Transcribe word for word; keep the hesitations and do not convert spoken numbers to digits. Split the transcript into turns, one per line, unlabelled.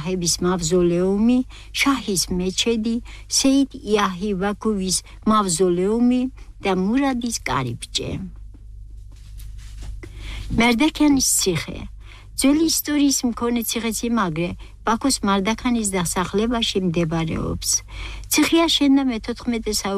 შაჰების მავზოლეუმი, შაჰის მეჩეთი, სეიდ იაჰი ვაკუვის მავზოლეუმი და მურადის კარიბჭე. მერდაქანის ციხე ძველი ისტორიის მქონე ციხესიმაგრე ბაქოს მარდაქანის დასახლებაში მდებარეობს. ციხე აშენდა მეთოთხმეტე